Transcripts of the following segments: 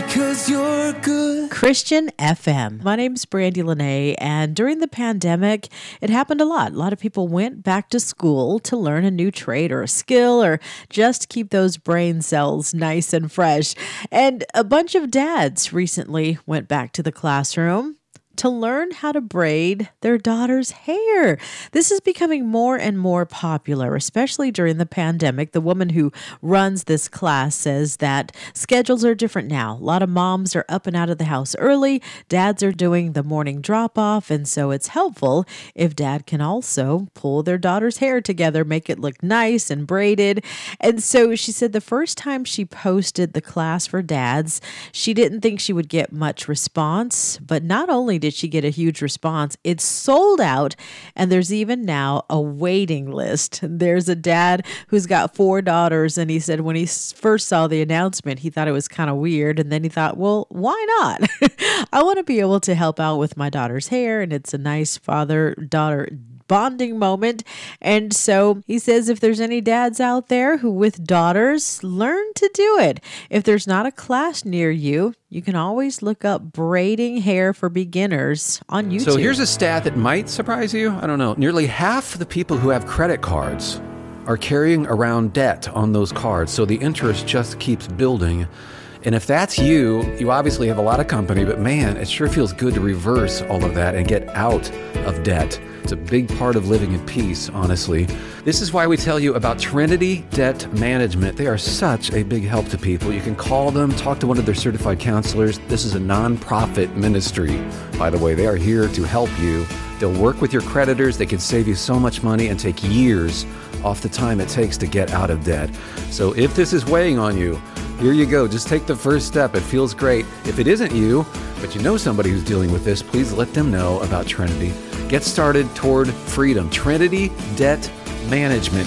'cause you're good. Christian FM. My name's Brandy Lene, and during the pandemic, it happened a lot. A lot of people went back to school to learn a new trade or a skill or just keep those brain cells nice and fresh. And a bunch of dads recently went back to the classroom to learn how to braid their daughter's hair. This is becoming more and more popular, especially during the pandemic. The woman who runs this class says that schedules are different now. A lot of moms are up and out of the house early. Dads are doing the morning drop-off, and so it's helpful if dad can also pull their daughter's hair together, make it look nice and braided. And so she said the first time she posted the class for dads, she didn't think she would get much response, but not only did she get a huge response, it's sold out, and there's even now a waiting list. There's a dad who's got 4 daughters, and he said when he first saw the announcement, he thought it was kind of weird, and then he thought, well, why not? I want to be able to help out with my daughter's hair, and it's a nice father-daughter bonding moment. And so he says if there's any dads out there who with daughters, learn to do it. If there's not a class near you, you can always look up braiding hair for beginners on YouTube. So here's a stat that might surprise you. I don't know. Nearly half the people who have credit cards are carrying around debt on those cards. So the interest just keeps building. And if that's you, you obviously have a lot of company, but man, it sure feels good to reverse all of that and get out of debt. It's a big part of living in peace, honestly. This is why we tell you about Trinity Debt Management. They are such a big help to people. You can call them, talk to one of their certified counselors. This is a nonprofit ministry, by the way. They are here to help you. They'll work with your creditors. They can save you so much money and take years off the time it takes to get out of debt. So if this is weighing on you, here you go. Just take the first step. It feels great. If it isn't you, but you know somebody who's dealing with this, please let them know about Trinity. Get started toward freedom. Trinity Debt Management,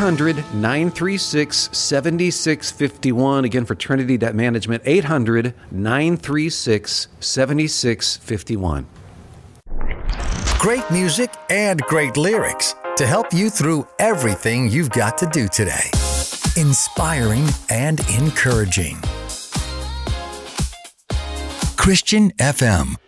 800-936-7651. Again, for Trinity Debt Management, 800-936-7651. Great music and great lyrics to help you through everything you've got to do today. Inspiring and encouraging. Christian FM.